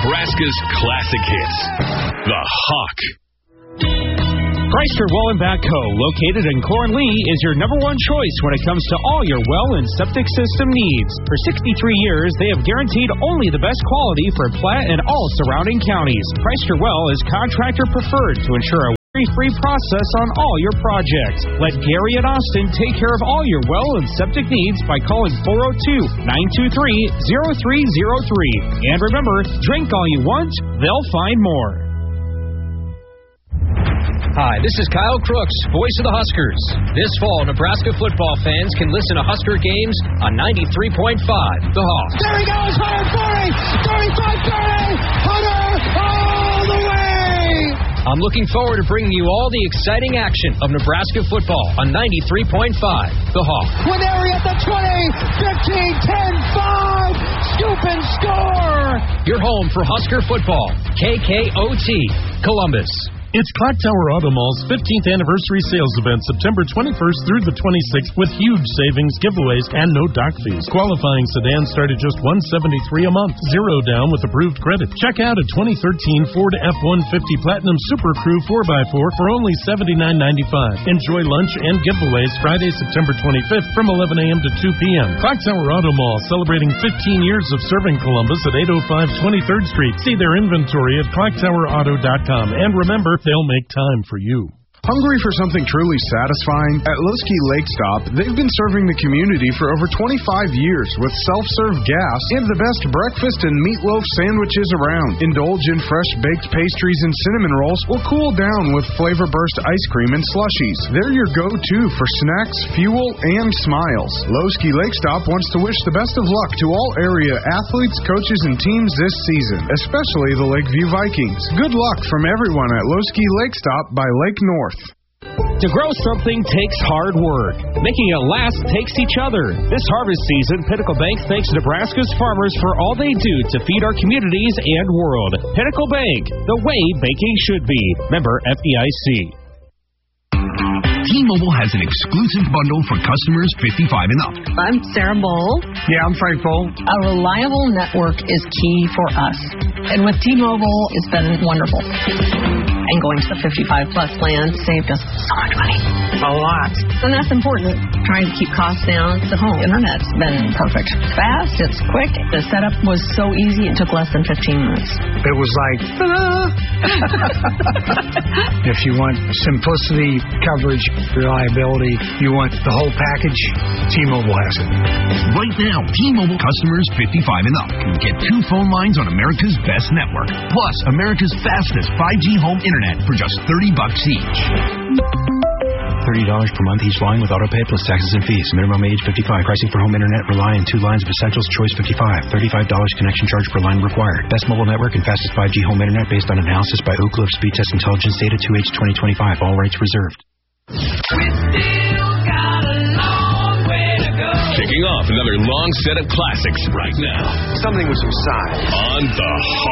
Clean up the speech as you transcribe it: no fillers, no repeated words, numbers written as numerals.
Nebraska's classic hits. The Hawk. Chrysler Well and Backhoe, located in Cornlee, is your number one choice when it comes to all your well and septic system needs. For 63 years, they have guaranteed only the best quality for Platte and all surrounding counties. Chrysler Well is contractor preferred to ensure a worry-free process on all your projects. Let Gary and Austin take care of all your well and septic needs by calling 402-923-0303. And remember, drink all you want, they'll find more. Hi, this is Kyle Crooks, voice of the Huskers. This fall, Nebraska football fans can listen to Husker games on 93.5 The Hawk. There he goes, 140, 35-30, Hunter all the way! I'm looking forward to bringing you all the exciting action of Nebraska football on 93.5 The Hawk. Winery at the 20, 15, 10, 5, scoop and score! Your home for Husker football, KKOT, Columbus. It's Clock Tower Auto Mall's 15th anniversary sales event, September 21st through the 26th, with huge savings, giveaways, and no dock fees. Qualifying sedans start at just $173 a month, zero down with approved credit. Check out a 2013 Ford F-150 Platinum Super Crew 4x4 for only $79.95. Enjoy lunch and giveaways Friday, September 25th from 11 a.m. to 2 p.m. Clock Tower Auto Mall, celebrating 15 years of serving Columbus at 805 23rd Street. See their inventory at clocktowerauto.com. And remember, they'll make time for you. Hungry for something truly satisfying? At Losky Lake Stop, they've been serving the community for over 25 years with self-serve gas and the best breakfast and meatloaf sandwiches around. Indulge in fresh baked pastries and cinnamon rolls or cool down with Flavor Burst ice cream and slushies. They're your go-to for snacks, fuel, and smiles. Losky Lake Stop wants to wish the best of luck to all area athletes, coaches, and teams this season, especially the Lakeview Vikings. Good luck from everyone at Losky Lake Stop by Lake North. To grow something takes hard work. Making it last takes each other. This harvest season, Pinnacle Bank thanks Nebraska's farmers for all they do to feed our communities and world. Pinnacle Bank, the way banking should be. Member FDIC. T-Mobile has an exclusive bundle for customers 55 and up. I'm Sarah Bowl. Yeah, I'm Frank Bowl. A reliable network is key for us. And with T-Mobile, it's been wonderful. And going to the 55-plus plan saved us so much money. A lot. And that's important. Trying to keep costs down. The home internet's been perfect. Fast, it's quick. The setup was so easy, it took less than 15 minutes. It was like, if you want simplicity, coverage, reliability, you want the whole package, T-Mobile has it. Right now, T-Mobile customers 55 and up can get 2 phone lines on America's best network, plus America's fastest 5G home internet for just $30 each. $30 per month each line with autopay plus taxes and fees. Minimum age 55. Pricing for home internet rely on 2 lines of Essentials Choice 55. $35 connection charge per line required. Best mobile network and fastest 5G home internet based on analysis by Oak Grove Speed Test Intelligence Data 2H 2025. All rights reserved. Kicking off another long set of classics right now. Something with some size. On the